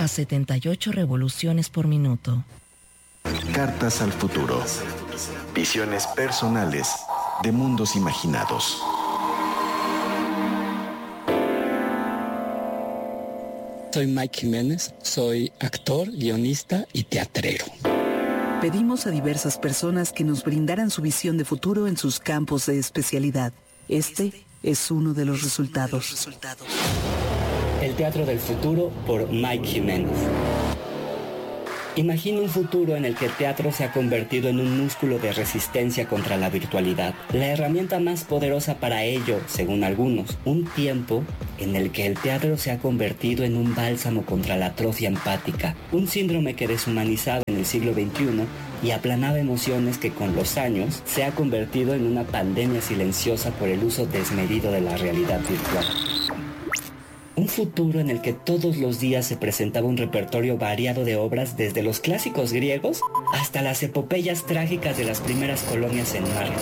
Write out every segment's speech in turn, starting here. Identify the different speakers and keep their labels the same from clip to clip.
Speaker 1: 78 revoluciones por minuto.
Speaker 2: Cartas al futuro. Visiones personales de mundos imaginados.
Speaker 3: Soy Mike Jiménez, soy actor, guionista y teatrero.
Speaker 4: Pedimos a diversas personas que nos brindaran su visión de futuro en sus campos de especialidad. Este es uno de los resultados.
Speaker 3: El Teatro del Futuro por Mike Jiménez. Imagina un futuro en el que el teatro se ha convertido en un músculo de resistencia contra la virtualidad. La herramienta más poderosa para ello, según algunos. Un tiempo en el que el teatro se ha convertido en un bálsamo contra la atrofia empática. Un síndrome que deshumanizaba en el siglo XXI y aplanaba emociones que con los años se ha convertido en una pandemia silenciosa por el uso desmedido de la realidad virtual. Un futuro en el que todos los días se presentaba un repertorio variado de obras desde los clásicos griegos hasta las epopeyas trágicas de las primeras colonias en Marte.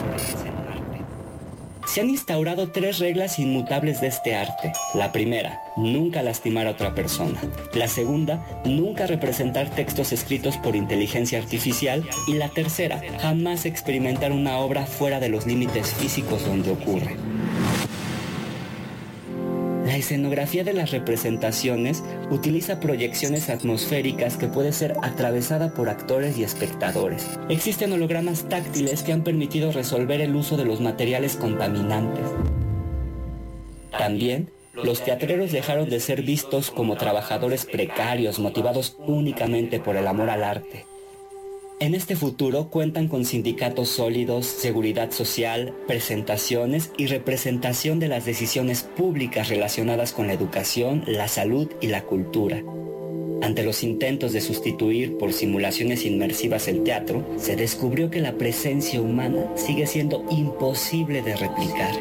Speaker 3: Se han instaurado 3 reglas inmutables de este arte. La primera, nunca lastimar a otra persona. La segunda, nunca representar textos escritos por inteligencia artificial. Y la tercera, jamás experimentar una obra fuera de los límites físicos donde ocurre. La escenografía de las representaciones utiliza proyecciones atmosféricas que puede ser atravesada por actores y espectadores. Existen hologramas táctiles que han permitido resolver el uso de los materiales contaminantes. También, los teatreros dejaron de ser vistos como trabajadores precarios motivados únicamente por el amor al arte. En este futuro cuentan con sindicatos sólidos, seguridad social, presentaciones y representación de las decisiones públicas relacionadas con la educación, la salud y la cultura. Ante los intentos de sustituir por simulaciones inmersivas el teatro, se descubrió que la presencia humana sigue siendo imposible de replicar.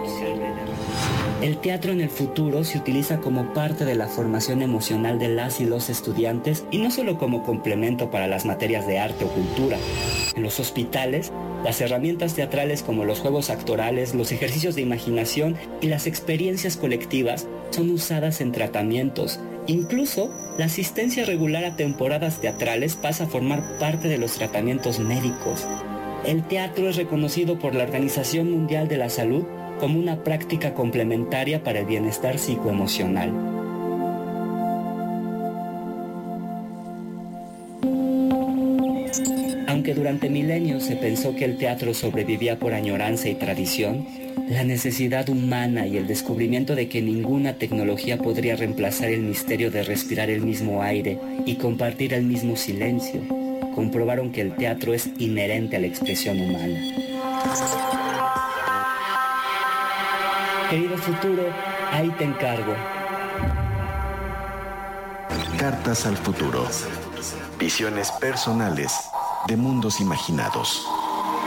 Speaker 3: El teatro en el futuro se utiliza como parte de la formación emocional de las y los estudiantes y no solo como complemento para las materias de arte o cultura. En los hospitales, las herramientas teatrales como los juegos actorales, los ejercicios de imaginación y las experiencias colectivas son usadas en tratamientos. Incluso, la asistencia regular a temporadas teatrales pasa a formar parte de los tratamientos médicos. El teatro es reconocido por la Organización Mundial de la Salud como una práctica complementaria para el bienestar psicoemocional. Aunque durante milenios se pensó que el teatro sobrevivía por añoranza y tradición, la necesidad humana y el descubrimiento de que ninguna tecnología podría reemplazar el misterio de respirar el mismo aire y compartir el mismo silencio, comprobaron que el teatro es inherente a la expresión humana. Querido futuro, ahí te encargo.
Speaker 2: Cartas al futuro. Visiones personales de mundos imaginados.